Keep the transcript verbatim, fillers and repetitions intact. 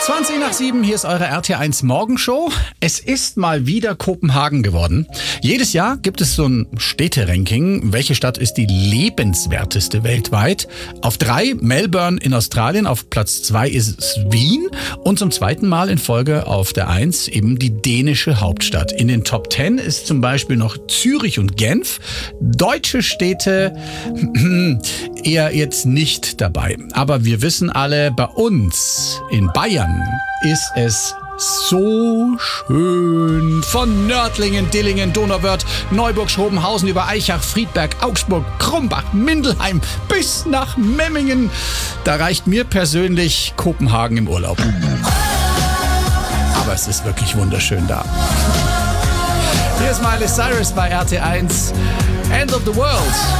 zwanzig nach sieben, hier ist eure R T eins Morgenshow. Es ist mal wieder Kopenhagen geworden. Jedes Jahr gibt es so ein Städteranking. Welche Stadt ist die lebenswerteste weltweit? Auf drei Melbourne in Australien, auf Platz zwei ist es Wien und zum zweiten Mal in Folge auf der eins eben die dänische Hauptstadt. In den Top zehn ist zum Beispiel noch Zürich und Genf. Deutsche Städte eher jetzt nicht dabei. Aber wir wissen alle, bei uns in Bayern ist es so schön. Von Nördlingen, Dillingen, Donauwörth, Neuburg, Schrobenhausen über Aichach, Friedberg, Augsburg, Krumbach, Mindelheim bis nach Memmingen. Da reicht mir persönlich Kopenhagen im Urlaub. Aber es ist wirklich wunderschön da. Hier ist Miley Cyrus bei R T eins. End of the World.